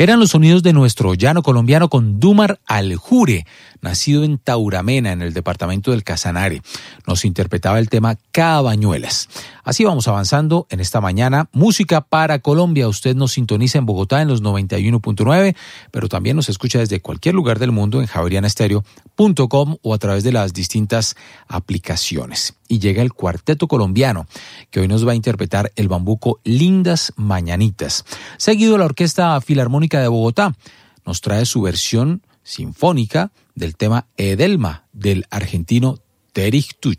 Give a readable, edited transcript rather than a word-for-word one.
Eran los sonidos de nuestro llano colombiano con Dumar Aljure, nacido en Tauramena, en el departamento del Casanare. Nos interpretaba el tema Cabañuelas. Así vamos avanzando en esta mañana. Música para Colombia. Usted nos sintoniza en Bogotá en los 91.9, pero también nos escucha desde cualquier lugar del mundo en javerianestereo.com o a través de las distintas aplicaciones. Y llega el Cuarteto Colombiano, que hoy nos va a interpretar el bambuco Lindas Mañanitas. Seguido, la Orquesta Filarmónica de Bogotá nos trae su versión sinfónica del tema Edelma del argentino Terich Tuch.